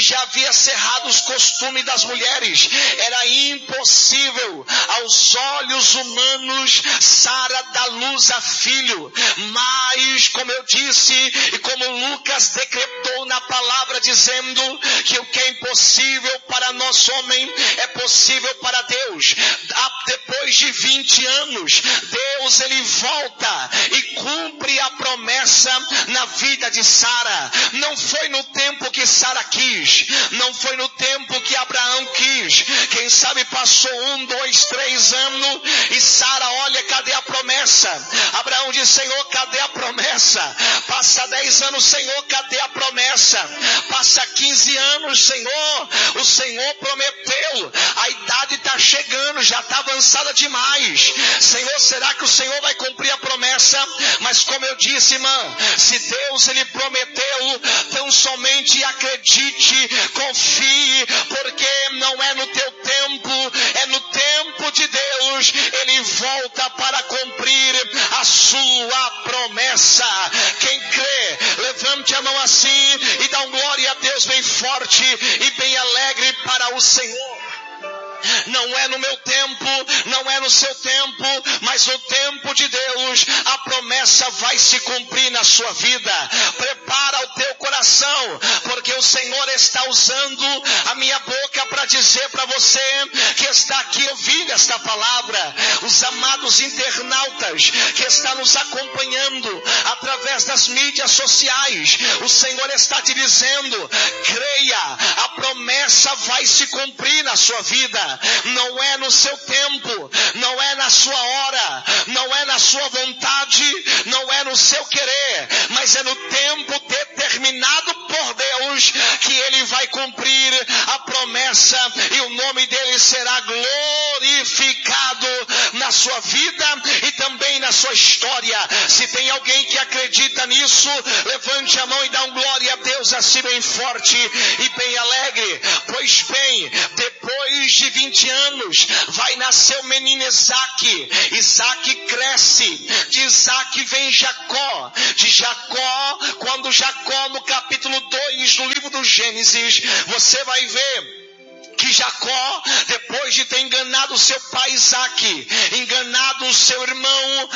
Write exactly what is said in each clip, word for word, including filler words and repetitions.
já havia cerrado os costumes das mulheres. Era impossível aos olhos humanos Sara dar luz a filho. Mas, como eu disse, e como Lucas decretou na palavra, dizendo que o que é impossível para nós homem é possível para Deus. Depois de vinte anos, Deus ele volta e cumpre a promessa na vida de Sara. Não foi no tempo que Sara quis, não foi no tempo que Abraão quis. Quem sabe passou um, dois, três anos e Sara, olha, cadê a promessa? Abraão diz, Senhor, cadê a promessa? Passa dez anos, Senhor, cadê a promessa? Passa quinze anos, Senhor, o Senhor prometeu, a idade está chegando, já está avançada demais. Senhor, será que o Senhor vai cumprir a promessa? Mas como eu disse, irmã, se Deus ele prometeu, tão somente acredite, confie, porque não é no teu tempo, é no tempo de Deus. Ele volta para cumprir a sua promessa. Quem crê, levante a mão assim e dá um glória a Deus bem forte e bem alegre para o Senhor. Não é no meu tempo, não é no seu tempo, mas no tempo de Deus, a promessa vai se cumprir na sua vida. Prepara o teu coração, porque o Senhor está usando a minha boca para dizer para você que está aqui ouvindo esta palavra, os amados internautas que estão nos acompanhando através das mídias sociais, o Senhor está te dizendo, creia, a promessa vai se cumprir na sua vida. Não é no seu tempo, não é na sua hora, não é na sua vontade, não é no seu querer, mas é no tempo determinado por Deus que Ele vai cumprir a promessa e o nome dEle será glorificado na sua vida e também na sua história. Se tem alguém que acredita nisso, levante a mão e dá um glória a Deus assim bem forte e bem alegre. Pois bem, depois de vinte anos, vai nascer o menino Isaque. Isaque cresce, de Isaque vem Jacó, de Jacó, quando Jacó no capítulo dois do livro do Gênesis, você vai ver que Jacó, depois de ter enganado seu pai Isaque, enganado o seu irmão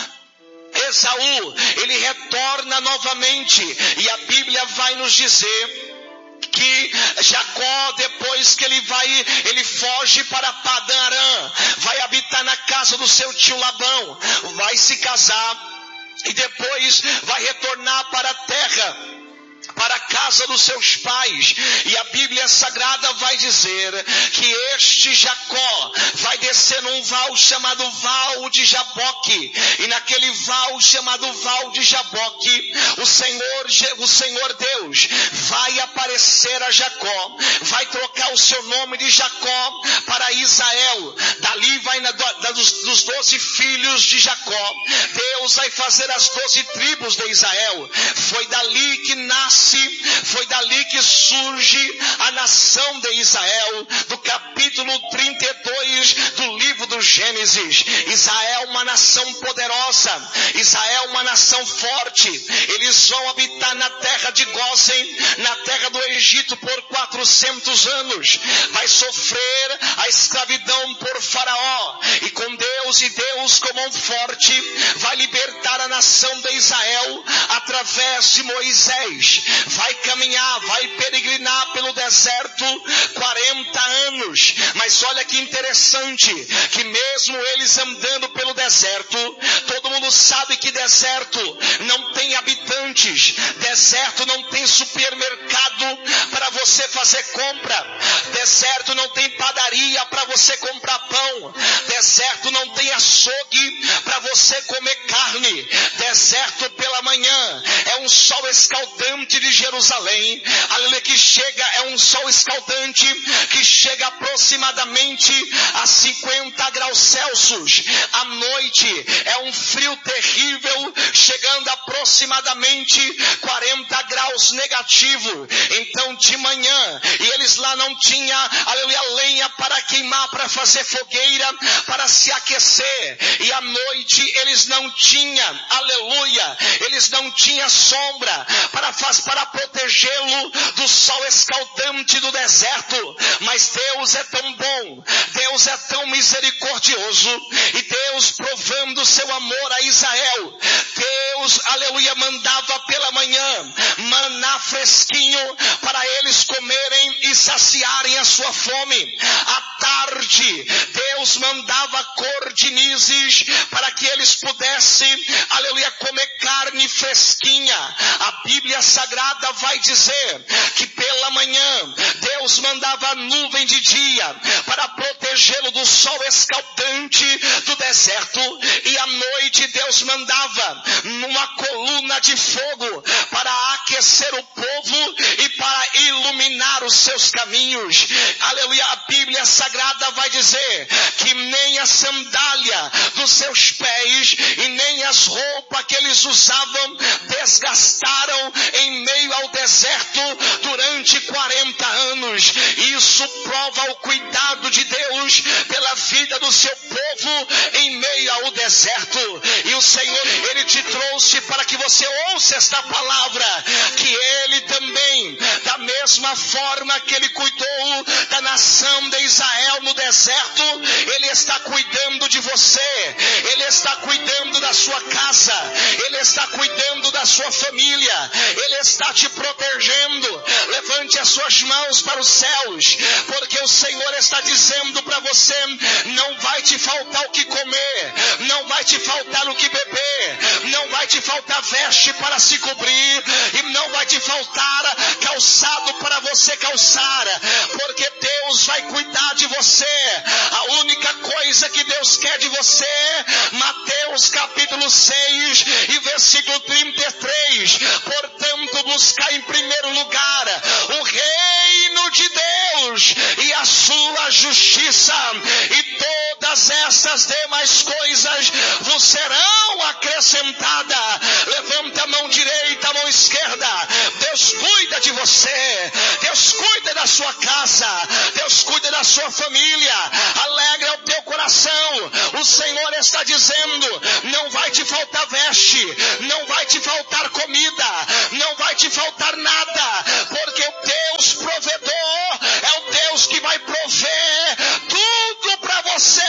Esaú, ele retorna novamente, e a Bíblia vai nos dizer que Jacó, depois que ele vai, ele foge para Padã Arã, vai habitar na casa do seu tio Labão, vai se casar e depois vai retornar para a terra, para a casa dos seus pais. E a Bíblia Sagrada vai dizer que este Jacó vai descer num val chamado Val de Jaboque, e naquele val chamado Val de Jaboque, o Senhor, o Senhor Deus vai aparecer a Jacó, vai trocar o seu nome de Jacó para Israel. Dali vai na, da, dos, dos doze filhos de Jacó, Deus vai fazer as doze tribos de Israel. Foi dali que nasce, foi dali que surge a nação de Israel, do capítulo trinta e dois do livro do Gênesis. Israel, uma nação poderosa, Israel, uma nação forte. Eles vão habitar na terra de Gósen, na terra do Egito, por quatrocentos anos. Vai sofrer a escravidão por Faraó, e com Deus e Deus com mão forte vai libertar a nação de Israel através de Moisés. Vai caminhar, vai peregrinar pelo deserto quarenta anos. Mas olha que interessante, que mesmo eles andando pelo deserto, todo mundo sabe que deserto não tem habitantes, deserto não tem supermercado para você fazer compra, deserto não tem padaria para você comprar pão, deserto não tem açougue para você comer carne, deserto pela manhã é um sol escaldante de Jerusalém, aleluia, que chega, é um sol escaldante que chega aproximadamente a cinquenta graus Celsius. À noite é um frio terrível, chegando aproximadamente quarenta graus negativo. Então de manhã, e eles lá não tinham, aleluia, lenha para queimar, para fazer fogueira, para se aquecer. E à noite eles não tinham, aleluia, eles não tinham sombra para, faz, para protegê-lo do sol escaldante do deserto. Mas Deus é tão bom, Deus é tão misericordioso, e Deus provando seu amor a Israel, Deus, aleluia, mandava pela manhã maná fresquinho para eles comerem e saciarem a sua fome. À tarde, Deus mandava cordinizes para que eles pudessem, aleluia, comer carne fresquinha. A Bíblia Sagrada vai dizer que pela manhã Deus mandava nuvem de dia para protegê-lo do sol escaldante do deserto, e à noite Deus mandava numa coluna de fogo para aquecer o povo e para iluminar os seus caminhos. Aleluia, a Bíblia Sagrada vai dizer que nem a sandália dos seus pés e nem as roupas que eles usavam desgastaram em meio ao deserto durante quarenta anos. Isso prova o cuidado de Deus pela vida do seu povo em meio ao deserto. E o Senhor, Ele te trouxe para que você ouça esta palavra, que Ele também, da mesma forma que Ele cuidou da nação de Israel no deserto, Ele está cuidando de você, Ele está cuidando da sua casa, Ele está cuidando da sua família, Ele está te protegendo. Levante as suas mãos para os céus, porque o Senhor está dizendo para você: não vai te faltar o que comer, não vai te faltar o que beber, não vai te faltar veste para se cobrir, e não vai te faltar calçado para você calçar, porque Deus vai cuidar de você. A única coisa que Deus quer de você, Mateus capítulo seis e versículo trinta e três, portanto buscar em primeiro lugar o reino de Deus e a sua justiça, e todas essas demais coisas vos serão acrescentadas. Levanta a mão direita, a mão esquerda. Deus cuida de você, Deus cuida da sua casa, Deus cuida da sua família. Alegra o teu coração. O Senhor está dizendo: não vai te faltar veste, não vai te faltar comida, não vai te faltar nada, porque o Deus provedor é o Deus que vai prover tudo para você.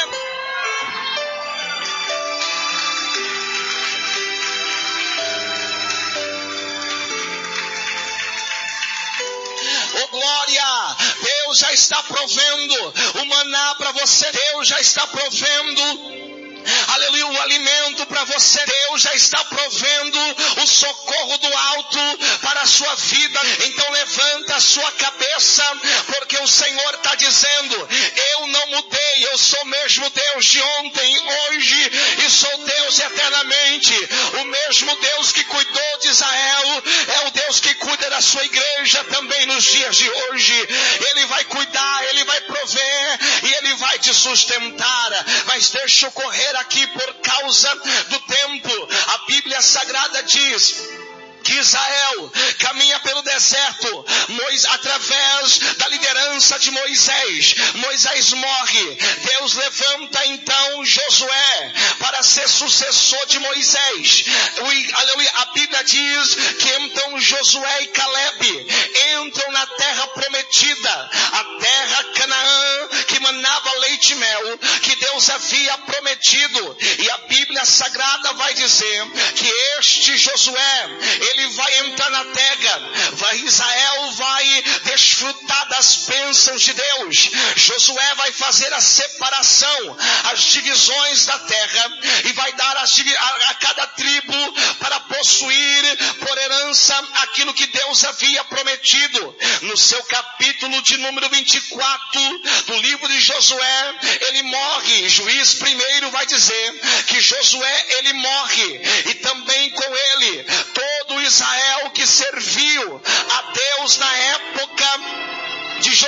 Oh glória, Deus já está provendo o maná para você, Deus já está provendo, aleluia, o alimento para você, Deus já está provendo o socorro do alto para a sua vida. Então levanta a sua cabeça, porque o Senhor está dizendo: eu não mudei, eu sou o mesmo Deus de ontem, hoje e sou Deus eternamente. O mesmo Deus que cuidou de Israel é o Deus que cuida da sua igreja também nos dias de hoje. Ele vai cuidar, Ele vai prover e Ele vai te sustentar. Mas deixa eu correr aqui por causa do tempo. A Bíblia Sagrada diz que Israel caminha pelo deserto, Moisés, através da liderança de Moisés. Moisés morre, Deus levanta então Josué para ser sucessor de Moisés. A Bíblia diz que então Josué e Caleb entram na terra prometida, a terra Canaã, que manava leite e mel, que Deus havia prometido. E a Bíblia Sagrada vai dizer que este Josué, ele vai entrar na terra, vai, Israel vai desfrutar das bênçãos de Deus. Josué vai fazer a separação, as divisões da terra, e vai dar as, a, a cada tribo para possuir por herança aquilo que Deus havia prometido. No seu capítulo de número vinte e quatro do livro de Josué, ele morre. Juiz primeiro vai dizer que Josué, ele morre, e também com ele todo Israel que serviu a Deus na época de Josué.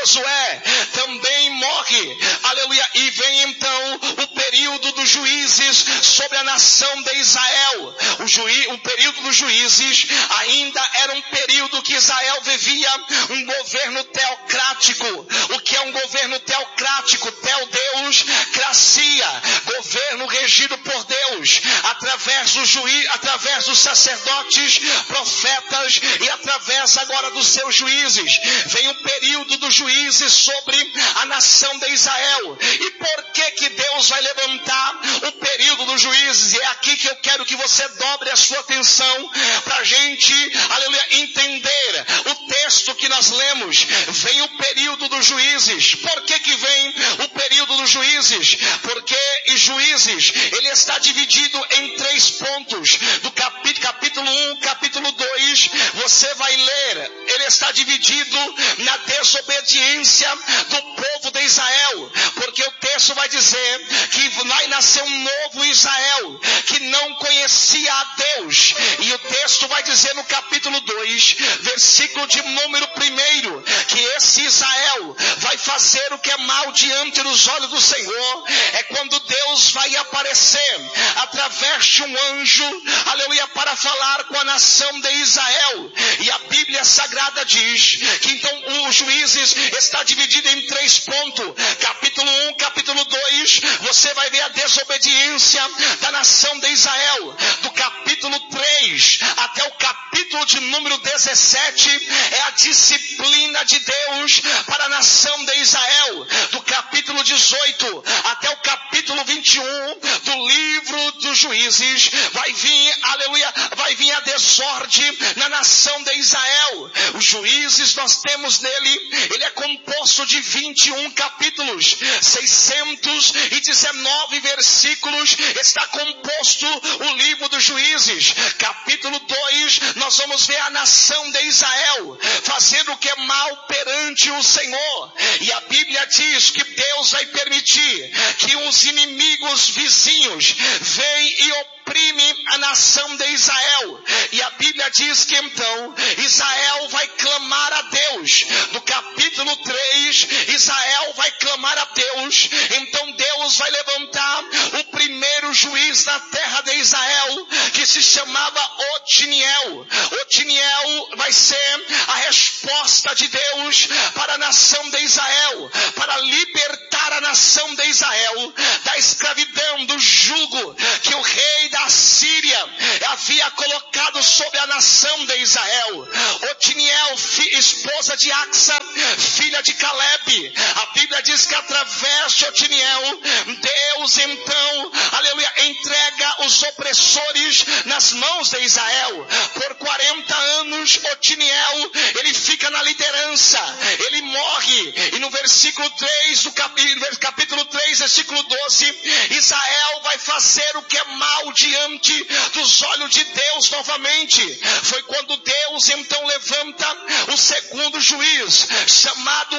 Josué também morre, aleluia, e vem então o período dos juízes sobre a nação de Israel. O, juí, o período dos juízes ainda era um período que Israel vivia um governo teocrático. O que é um governo teocrático? Teo-Deus, cracia, governo regido por Deus, através dos juí, através dos sacerdotes, profetas e através agora dos seus juízes. Vem o período dos juízes sobre a nação de Israel. E por que que Deus vai levantar o período dos juízes? E é aqui que eu quero que você dobre a sua atenção para a gente, aleluia, entender o texto que nós lemos. Vem o período dos juízes. Por que que vem o período dos juízes? Porque e juízes, ele está dividido em três pontos. Do capítulo, capítulo um, capítulo dois, você vai ler, ele está dividido na desobediência do povo de Israel, porque o texto vai dizer que vai nascer um novo Israel, que não conhecia a Deus, e o texto vai dizer no capítulo dois, versículo de número primeiro, que esse Israel vai fazer o que é mal diante dos olhos do Senhor. É quando Deus vai aparecer através de um anjo, aleluia, para falar com a nação de Israel. E a Bíblia Sagrada diz que então os juízes está dividido em três pontos. Capítulo um, capítulo dois, você vai ver a desobediência da nação de Israel. Do capítulo três até o capítulo de número dezessete é a disciplina de Deus para a nação de Israel. Do capítulo dezoito até o capítulo vinte e um do livro dos juízes vai vir, aleluia, vai vir a desordem na nação de Israel. Os juízes nós temos nele, ele é composto de vinte e um capítulos, seiscentos e dezenove versículos, está composto o livro dos juízes. Capítulo dois, nós vamos ver a nação de Israel fazendo o que é mal perante o Senhor, e a Bíblia diz que Deus vai permitir que os inimigos vizinhos venham e oprime a nação de Israel. E a Bíblia diz que então Israel vai clamar a Deus. Do capítulo três, Israel vai clamar a Deus. Então Deus vai levantar o primeiro juiz na terra de Israel, que se chamava Otiniel. Otiniel vai ser a resposta de Deus para a nação de Israel, para libertar a nação de Israel da escravidão, do jugo que o rei da Síria havia colocado sobre a nação de Israel. Otiniel, esposa de Axa, filha de Caleb. A Bíblia diz que através de Otiniel, Deus então, aleluia, entrega os opressores nas mãos de Israel. Por quarenta anos, Otiniel, ele fica na liderança, ele morre, e no versículo três, do capítulo, capítulo três, versículo doze, Israel vai fazer o que é mal diante dos olhos de Deus novamente. Foi quando Deus então levanta o segundo juiz, chamado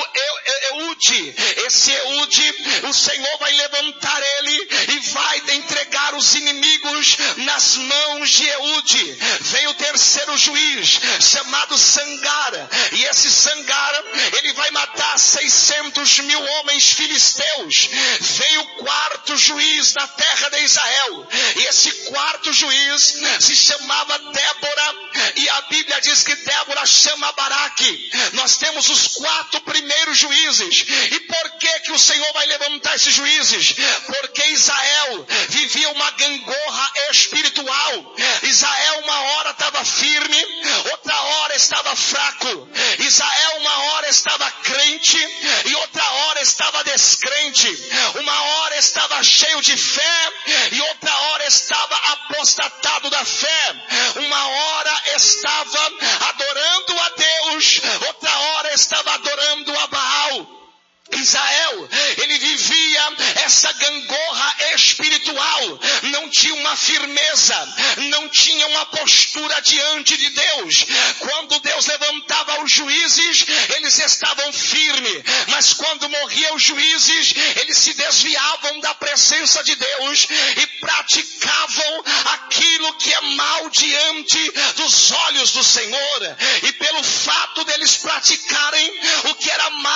Eude. Esse Eude, o Senhor vai levantar ele e vai entregar os inimigos nas mãos de Eude. Vem o terceiro juiz, chamado Sangar, e esse Sangar, ele vai matar seiscentos mil homens filisteus. Vem o quarto juiz na terra de Israel, e esse quarto juiz se chamava Débora, e a Bíblia diz que Débora chama Baraque. Nós temos os quatro primeiros juízes. E por que que o Senhor vai levantar esses juízes? Porque Israel vivia uma gangorra espiritual. Israel uma hora estava firme, outra hora estava fraco. Israel uma hora estava crente e outra hora estava descrente. Uma hora estava cheio de fé e outra hora estava apostatado da fé. Uma hora estava adorando a Deus, outra hora estava adorando a Baal. Israel, ele vivia essa gangorra espiritual, não tinha uma firmeza, não tinha uma postura diante de Deus. Quando Deus levantava os juízes, eles estavam firmes, mas quando morriam os juízes, eles se desviavam da presença de Deus e praticavam aquilo que é mal diante dos olhos do Senhor. E pelo fato deles praticarem o que era mal aos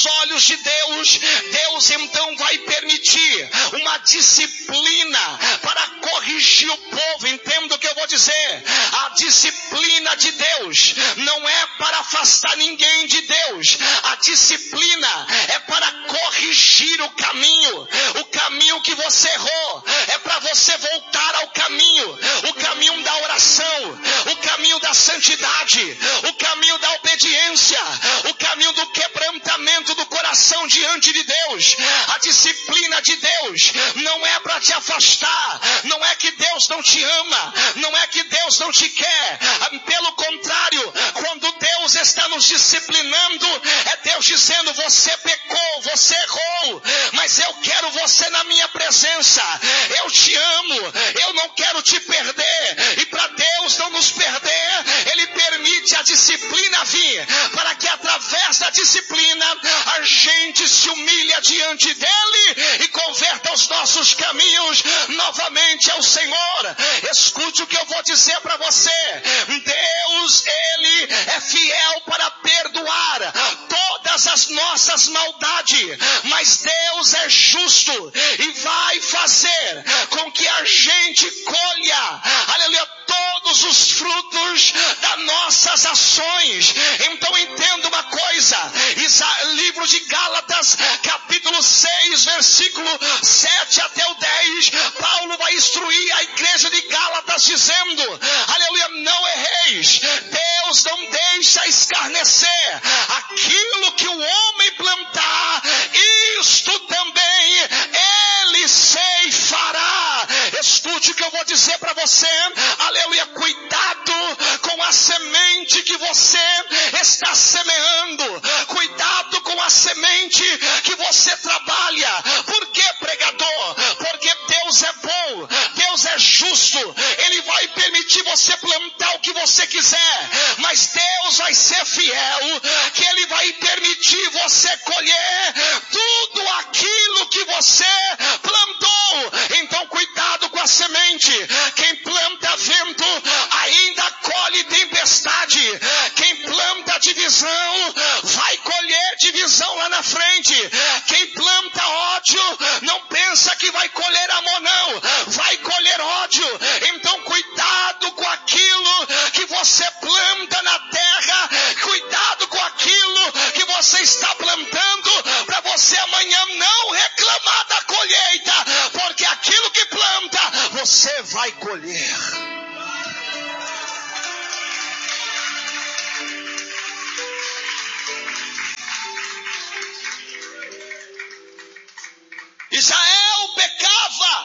aos olhos de Deus, Deus então vai permitir uma disciplina para corrigir o povo. Entenda o que eu vou dizer. A disciplina de Deus não é para afastar ninguém de Deus. A disciplina é para corrigir o caminho. O caminho que você errou é para você voltar ao caminho. O caminho da oração, o caminho da santidade, o caminho da obediência, o caminho do quebrantamento do coração diante de Deus. A disciplina de Deus não é para te afastar. Não é que Deus não te ama. Não é que Deus não te quer. Pelo contrário, quando Deus está nos disciplinando, é Deus dizendo: você pecou, você errou, mas eu quero você na minha presença. Eu te amo, eu não quero te perder. E para Deus não nos perder, Ele permite a disciplina vir, para que através da disciplina a gente se humilhe diante dEle e converta os nossos caminhos novamente ao Senhor. Escute o que eu vou dizer para você. Deus, Ele é fiel para perdoar todas as nossas maldades, mas Deus é justo e vai fazer com que a gente colha, aleluia, todos os frutos das nossas ações. Então entenda uma coisa, livro de Gálatas, capítulo seis, versículo sete até o dez, Paulo vai instruir a igreja de Gálatas dizendo, aleluia, não erreis, Deus não deixa escarnecer, aquilo que o homem plantar, isto também ele ceifará. Escute o que eu vou dizer para você, aleluia, cuidado com a semente que você está semeando, cuidado com a semente que você trabalha. Por que, pregador? Porque Deus é bom, Deus é justo, Ele vai permitir você plantar o que você quiser, mas Deus vai ser fiel, que Ele vai permitir você colher tudo aquilo que você plantou. Então cuidado com a semente. Quem planta vento ainda colhe tempestade. Quem planta divisão vai colher divisão lá na frente. Quem planta ódio não pensa que vai colher amor, não, vai colher ódio. Então cuidado com aquilo que você planta na terra, cuidado com aquilo que você está plantando, para você amanhã não reclamar da colheita, porque aquilo que planta você vai colher. Israel pecava.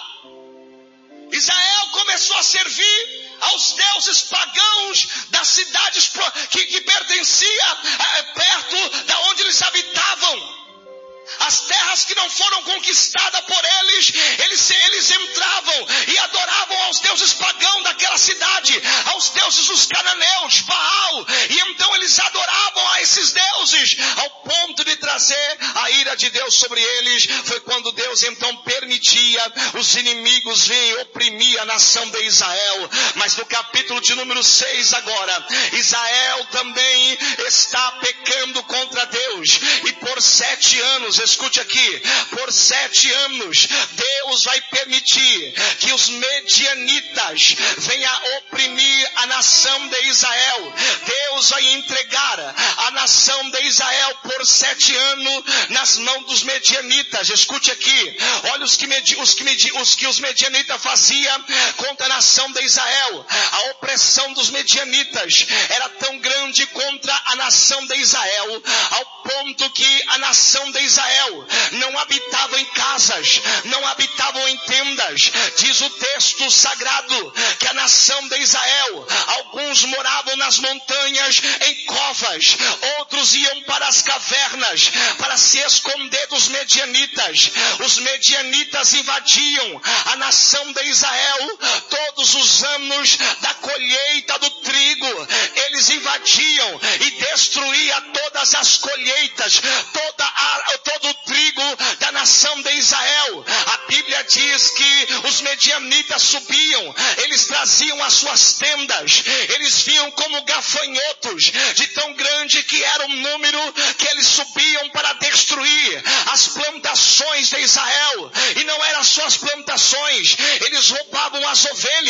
Israel começou a servir aos deuses pagãos das cidades que, que pertencia é, perto da onde eles habitavam. As terras que não foram conquistadas por eles, eles, eles entravam e adoravam aos deuses pagãos daquela cidade, aos deuses dos cananeus, Baal, e então eles adoravam a esses deuses, ao ponto de trazer a ira de Deus sobre eles. Foi quando Deus então permitia os inimigos virem oprimir a nação de Israel. Mas no capítulo de número seis agora, Israel também está pecando contra Deus, e por sete anos, escute aqui, por sete anos, Deus vai permitir que os medianitas venham oprimir a nação de Israel. Deus vai entregar a nação de Israel por sete anos nas mãos dos medianitas. Escute aqui, olha os que, medi, os, que medi, os que os medianitas faziam contra a nação de Israel. A opressão dos medianitas era tão grande contra a nação de Israel, ao ponto que a nação de Israel não habitavam em casas, não habitavam em tendas. Diz o texto sagrado que a nação de Israel, alguns moravam nas montanhas em covas, outros iam para as cavernas para se esconder dos medianitas. Os medianitas invadiam a nação de Israel todos os anos da colheita do trigo. Eles invadiam e destruíam todas as colheitas, toda a, todo o trigo da nação de Israel. A Bíblia diz que os medianitas subiam, eles traziam as suas tendas, eles vinham como gafanhotos, de tão grande que era o número que eles subiam para destruir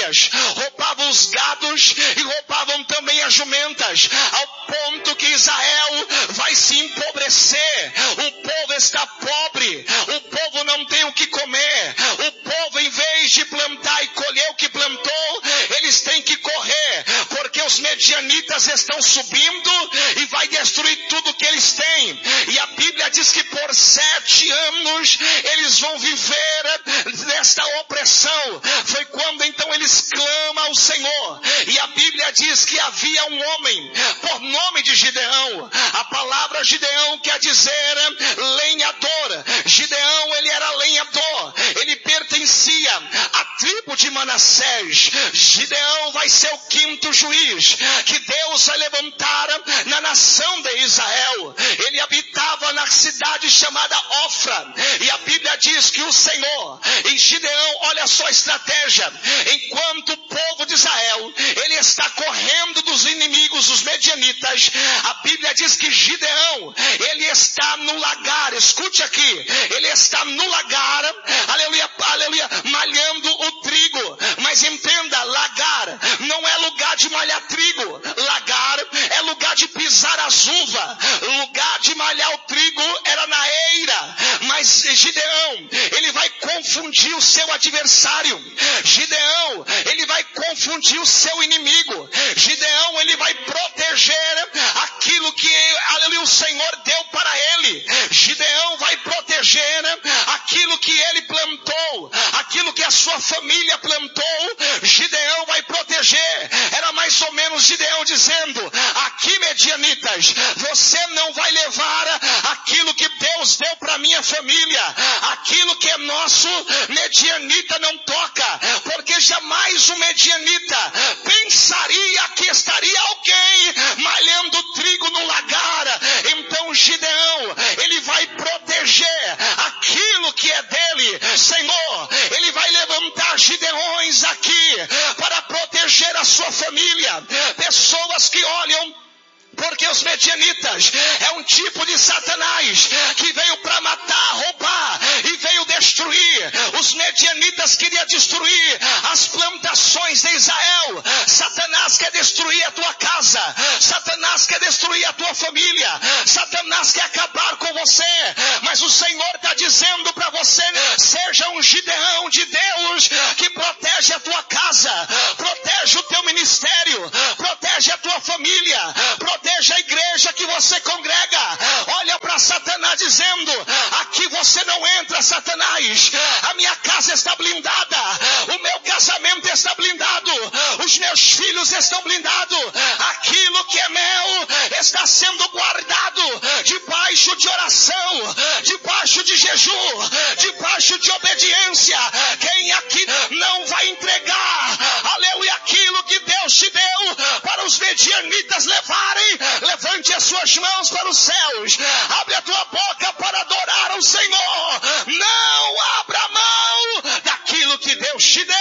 ovelhas, roubavam os gados e roubavam também as jumentas, ao ponto que Israel vai se empobrecer. O povo está pobre, o povo não tem o que comer, o povo, em vez de plantar e colher o que plantou, eles têm que correr, porque os medianitas estão subindo e vai destruir tudo que eles têm. E a Bíblia diz que por sete anos eles vão viver nesta opressão. Foi quando então eles clamam ao Senhor, e a Bíblia diz que havia um homem por nome de Gideão. A palavra Gideão quer dizer lenhador. Gideão, ele era lenhador, ele pertencia à tribo de Manassés. Gideão vai ser o quinto juiz que Deus vai levantar na nação de Israel. Ele habitava na cidade chamada Ofra, e a Bíblia diz que o Senhor, em Gideão, olha só a estratégia, enquanto o povo de Israel, ele está correndo dos inimigos, os medianitas, a Bíblia diz que Gideão, ele está no lagar, escute aqui, ele está no lagar, aleluia, aleluia, malhando o trigo. Mas entenda, lagar não é lugar de malhar trigo, lagar é lugar de pisar as uvas, lugar de malhar o trigo era na eira. Mas Gideão, ele vai confundir o seu adversário, Gideão, ele vai confundir o seu inimigo, Gideão, ele vai proteger aquilo que, aleluia, o Senhor deu para ele. Gideão vai proteger aquilo que ele plantou, aquilo que a sua família plantou, Gideão vai proteger. Era mais ou menos Gideão dizendo: aqui, medianitas, você não vai levar aquilo que Deus deu para minha família, aquilo que é nosso, medianita não toca, porque jamais o medianita pensaria que estaria alguém malhando trigo no lagar. Então Gideão, ele vai proteger aquilo que é dele. Senhor, ele vai levantar Gideões aqui para proteger a sua família, pessoas que olham, porque os medianitas é um tipo de Satanás que veio para matar, roubar e veio destruir. Os medianitas queriam destruir as plantações de Israel. Satanás quer destruir a tua casa, Satanás quer destruir a tua família, Satanás quer acabar com você. Mas o Senhor está dizendo para você: seja um Gideão de Deus que protege a tua casa, protege o teu ministério, protege a tua família, protege a igreja que você congrega. Olha para Satanás dizendo: aqui você não entra, Satanás. A minha casa está blindada, o meu casamento está blindado, os meus filhos estão blindados, aquilo que é meu está sendo guardado debaixo de oração, debaixo de jejum, debaixo de obediência. Quem aqui não vai entregar, aleluia, aquilo que Deus te deu para os medianitas levarem? Levante as suas mãos para os céus, abre a tua boca para adorar ao Senhor. Não abra mão daquilo que Deus te deu.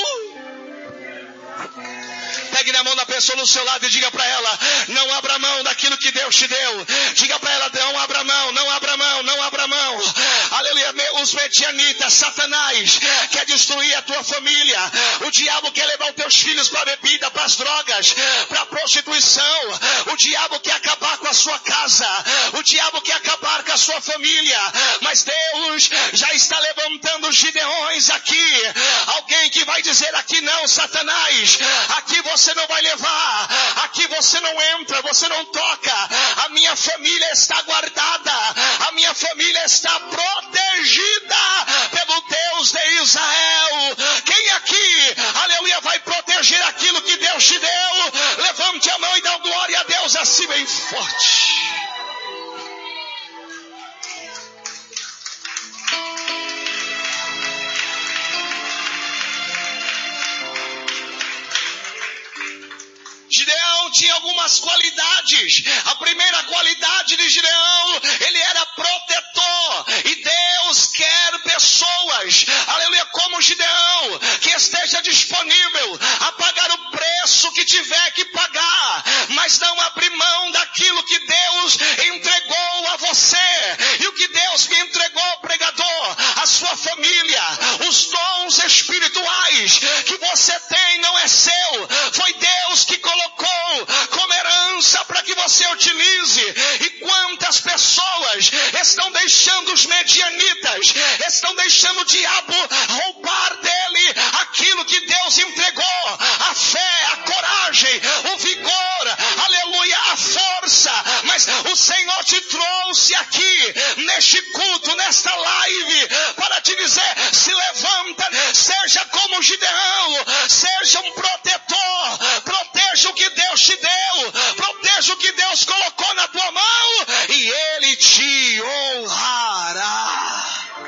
Pegue na mão da pessoa no seu lado e diga para ela: não abra mão daquilo que Deus te deu. Diga para ela: não abra mão, não abra mão, não abra mão. Aleluia. Os medianitas, Satanás quer destruir a tua família. O diabo quer levar os teus filhos para a bebida, para as drogas, para a prostituição. O diabo quer acabar com a sua casa. O diabo quer acabar com a sua família. Mas Deus já está levantando Gideões aqui. Alguém que vai dizer: aqui não, Satanás, aqui você não vai levar, aqui você não entra, você não toca. A minha família está guardada, a minha família está protegida pelo Deus de Israel. Quem aqui, aleluia, vai proteger aquilo que Deus te deu? Levante a mão e dá glória a Deus assim bem forte. Gideão tinha algumas qualidades. A primeira qualidade de Gideão, ele era protetor. E Deus quer pessoas, aleluia, como Gideão, que esteja disponível a pagar o preço que tiver que pagar, mas não abrir mão daquilo que Deus entregou a você. E o que Deus me entregou, pregador, a sua família, os dons espirituais que você tem deixando os medianitas, estão deixando o diabo roubar dele aquilo que Deus entregou, a fé, a coragem, o vigor, aleluia, a força. Mas o Senhor te trouxe aqui neste culto, nesta live, para te dizer: se levanta, seja como Gideão, seja um protetor, proteja o que Deus te deu, proteja o que Deus colocou na tua mão, e Ele te honrará.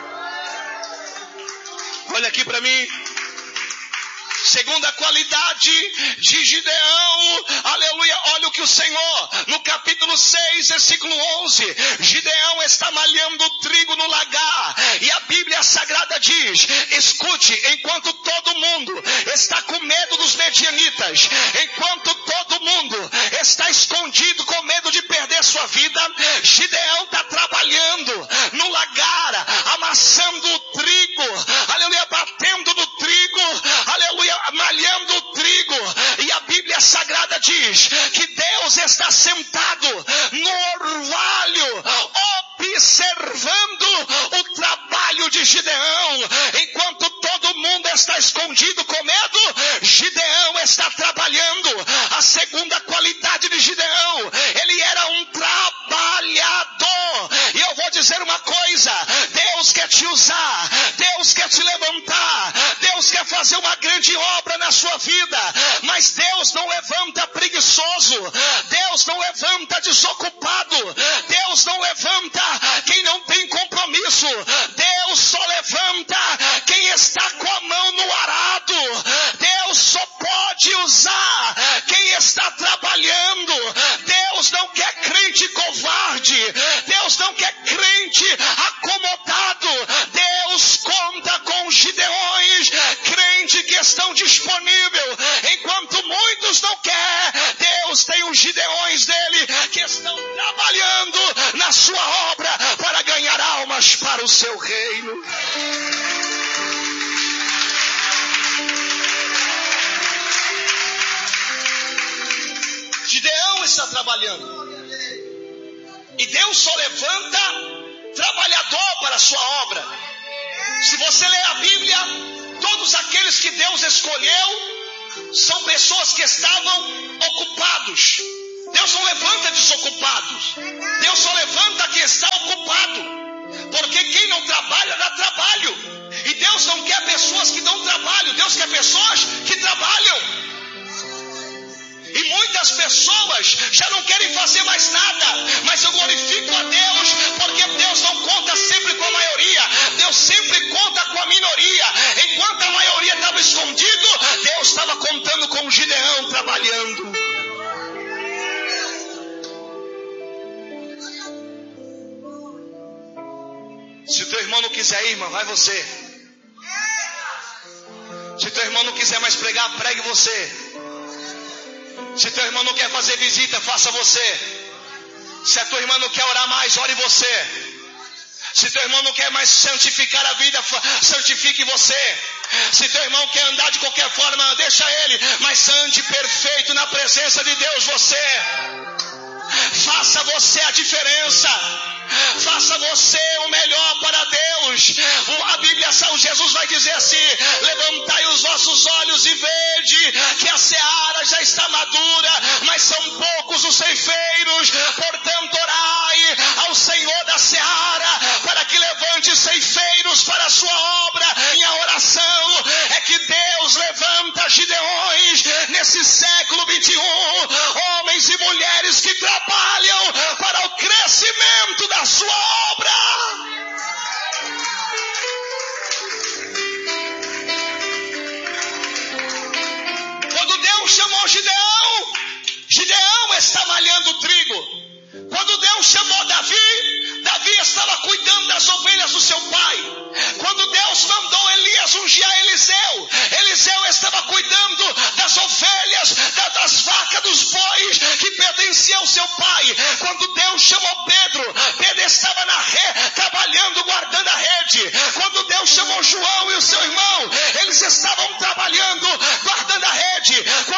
Olha aqui para mim. Segunda qualidade de Gideão, aleluia, olha o que o Senhor, no capítulo seis, versículo onze, Gideão está malhando trigo no lagar, e a Bíblia Sagrada diz: escute, enquanto todo mundo está com medo dos medianitas, enquanto todo mundo está escondido com medo de perder sua vida, Gideão está trabalhando no lagar, amassando o trigo, aleluia, batendo no trigo, aleluia, malhando o trigo. E a Bíblia Sagrada diz que Deus está sentado no orvalho, observando o trabalho de Gideão. Enquanto todo mundo está escondido com medo, Gideão está trabalhando. A segunda qualidade de Gideão, ele era um trabalhador. E eu vou dizer uma coisa: Deus quer te usar, Deus quer te levantar, Deus quer fazer uma grande obra na sua vida, mas Deus não levanta preguiçoso, Deus não levanta desocupado, Deus não levanta quem não tem compromisso, Deus só levanta quem está com a mão no arado, Deus só pode usar quem está trabalhando. Deus não quer crente covarde, Deus não quer crente acomodado, Deus conta com Gideões, crente que estão disponíveis, enquanto muitos não querem. Deus tem os Gideões dele que estão trabalhando na sua obra para ganhar almas para o seu reino. Gideão está trabalhando, e Deus só levanta trabalhador para a sua obra. Se você ler a Bíblia, todos aqueles que Deus escolheu são pessoas que estavam ocupados. Deus não levanta desocupados, Deus só levanta quem está ocupado, porque quem não trabalha dá trabalho, e Deus não quer pessoas que dão trabalho, Deus quer pessoas que trabalham. E muitas pessoas já não querem fazer mais nada, mas eu glorifico a Deus, porque Deus não conta sempre com a maioria, Deus sempre conta com a minoria. Enquanto a maioria estava escondido, Deus estava contando com o Gideão trabalhando. Se o teu irmão não quiser ir, irmão, vai você. Se teu irmão não quiser mais pregar, pregue você. Se teu irmão não quer fazer visita, faça você. Se a tua irmã não quer orar mais, ore você. Se teu irmão não quer mais santificar a vida, santifique você. Se teu irmão quer andar de qualquer forma, deixa ele, mas ande perfeito na presença de Deus você. Faça você a diferença. Faça você o melhor para Deus. A Bíblia, Jesus vai dizer assim: levantai os vossos olhos e vede que a seara já está madura, mas são poucos os ceifeiros. Portanto, orai ao Senhor da seara para que levante ceifeiros para a sua obra. Minha oração é que Deus levanta Gideões nesse século vinte e um, homens e mulheres que trabalham para o crescimento da sua obra. Quando Deus chamou Gideão, Gideão está malhando trigo. Quando Deus chamou Davi, Davi estava cuidando das ovelhas do seu pai.